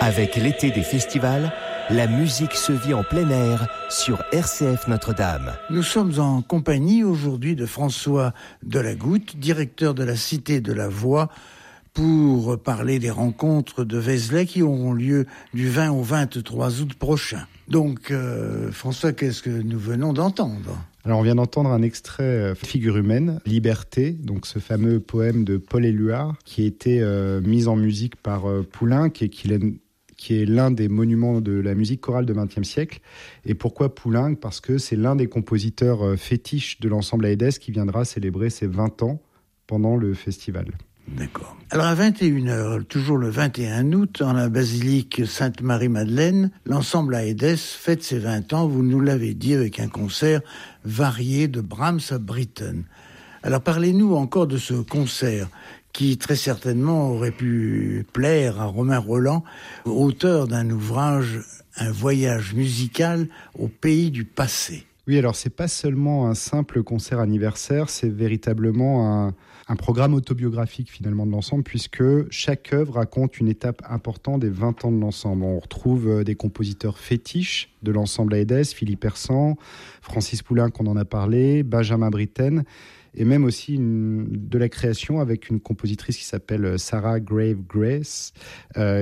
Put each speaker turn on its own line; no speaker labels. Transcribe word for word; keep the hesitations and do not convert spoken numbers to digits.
Avec l'été des festivals, la musique se vit en plein air sur R C F Notre-Dame.
Nous sommes en compagnie aujourd'hui de François Delagoutte, directeur de la Cité de la Voix, pour parler des rencontres de Vézelay qui auront lieu du vingt au vingt-trois août prochain. Donc, euh, François, qu'est-ce que nous venons d'entendre ?
Alors, on vient d'entendre un extrait Figure humaine, Liberté, donc ce fameux poème de Paul Éluard, qui a été euh, mis en musique par euh, Poulenc, et qui est, qui est l'un des monuments de la musique chorale du vingtième siècle. Et pourquoi Poulenc ? Parce que c'est l'un des compositeurs euh, fétiches de l'ensemble Aédès qui viendra célébrer ses vingt ans pendant le festival.
D'accord. Alors à vingt et une heures, toujours le vingt et un août, en la basilique Sainte-Marie-Madeleine, l'ensemble Aédès fête ses vingt ans, vous nous l'avez dit, avec un concert varié de Brahms à Britten. Alors parlez-nous encore de ce concert qui très certainement aurait pu plaire à Romain Rolland, auteur d'un ouvrage, un voyage musical au pays du passé.
Oui, alors c'est pas seulement un simple concert anniversaire, c'est véritablement un, un programme autobiographique finalement de l'ensemble, puisque chaque œuvre raconte une étape importante des vingt ans de l'ensemble. On retrouve des compositeurs fétiches de l'ensemble Aédès, Philippe Hersant, Francis Poulenc, on en a parlé, Benjamin Britten, et même aussi une, de la création avec une compositrice qui s'appelle Sarah Grave Grace, euh,